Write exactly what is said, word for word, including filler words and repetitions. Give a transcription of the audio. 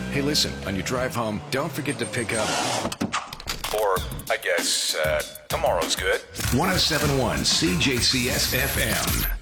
Hey, listen, on your drive home, don't forget to pick up... Or, I guess, uh, tomorrow's good. one oh seven point one C J C S F M.